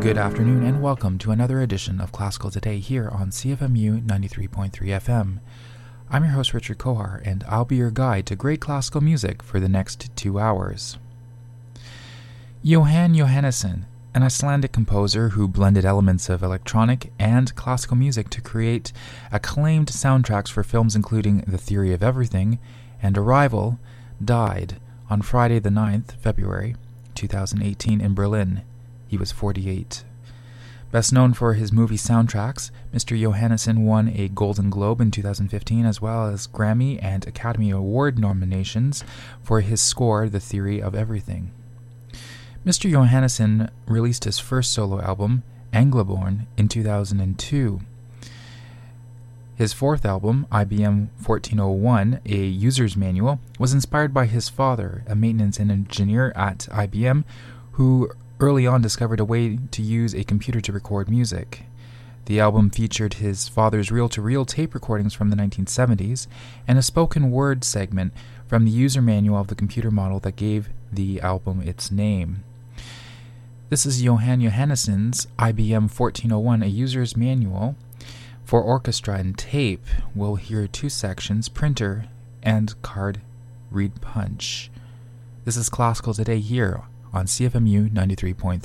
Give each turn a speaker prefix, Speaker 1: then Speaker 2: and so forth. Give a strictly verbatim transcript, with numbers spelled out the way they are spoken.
Speaker 1: Good afternoon and welcome to another edition of Classical Today here on C F M U ninety-three point three F M. I'm your host Richard Kohar, and I'll be your guide to great classical music for the next two hours. Jóhann Jóhannsson, an Icelandic composer who blended elements of electronic and classical music to create acclaimed soundtracks for films including The Theory of Everything and Arrival, died on Friday the ninth of February two thousand eighteen in Berlin. He was forty-eight. Best known for his movie soundtracks, Mister Jóhannsson won a Golden Globe in two thousand fifteen as well as Grammy and Academy Award nominations for his score, The Theory of Everything. Mister Jóhannsson released his first solo album, Englaborn, in two thousand two. His fourth album, I B M fourteen oh one, a user's manual, was inspired by his father, a maintenance engineer at I B M, who early on discovered a way to use a computer to record music. The album featured his father's reel-to-reel tape recordings from the nineteen seventies and a spoken word segment from the user manual of the computer model that gave the album its name. This is Jóhann Jóhannsson's I B M fourteen oh one, a user's manual for orchestra and tape. We'll hear two sections, printer and card read punch. This is Classical Today here on C F M U ninety-three point three.